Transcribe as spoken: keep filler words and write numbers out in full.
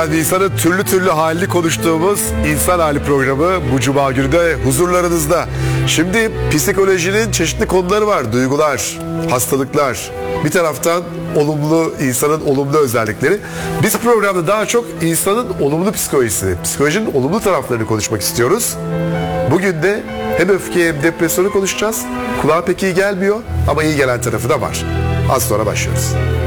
Efendim insanın türlü türlü halini konuştuğumuz İnsan Hali programı bu cuma günü de huzurlarınızda. Şimdi psikolojinin çeşitli konuları var. Duygular, hastalıklar, bir taraftan olumlu, insanın olumlu özellikleri. Biz programda daha çok insanın olumlu psikolojisi, psikolojinin olumlu taraflarını konuşmak istiyoruz. Bugün de hem öfke hem depresyonu konuşacağız. Kulağa pek iyi gelmiyor ama iyi gelen tarafı da var. Az sonra başlıyoruz.